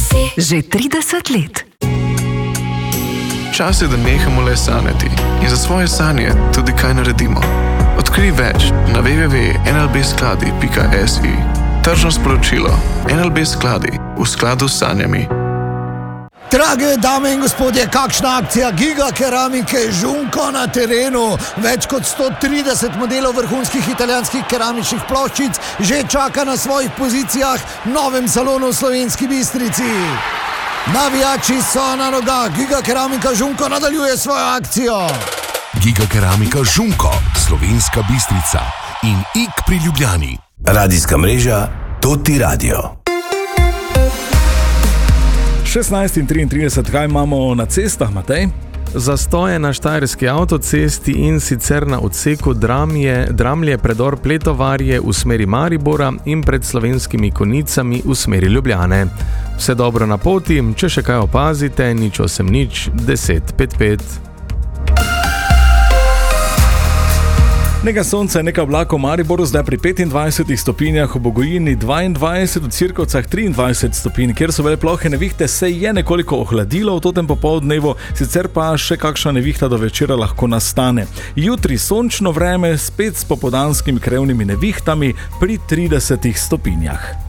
Že 30 let. Čas je, da nehamo le sanjati in za svoje sanje tudi kaj naredimo. Odkrij več na www.nlbskladi.si. Tržno sporočilo. NLB Skladi, v skladu s sanjami. Drage dame in gospodje, kakšna akcija Giga Keramike Žunko na terenu. Več kot 130 modelov vrhunskih italijanskih keramičnih ploščic že čaka na svojih pozicijah v novem salonu v Slovenski Bistrici. Navijači so na nogah, Giga Keramika Žunko nadaljuje svojo akcijo. Giga Keramika Žunko, Slovenska Bistrica in IK pri Ljubljani. Radijska mreža Toti Radio. 16:33, kaj imamo na cestah, Matej? Zastoje na štajerski avtocesti in sicer na odseku Dramlje predor Pletovarje v smeri Maribora in pred Slovenskimi Konjicami v smeri Ljubljane. Vse dobro na poti, če še kaj opazite, 080 10 55. Nekaj sonca, nekaj oblakov v Mariboru, zdaj pri 25 stopinjah, v Bogojini 22, v Cirkovcah 23 stopinj, kjer so bile plohe nevihte, se je nekoliko ohladilo v totem popoldnevu, sicer pa še kakšna nevihta do večera lahko nastane. Jutri sončno vreme, spet s popoldanskimi krevnimi nevihtami pri 30 stopinjah.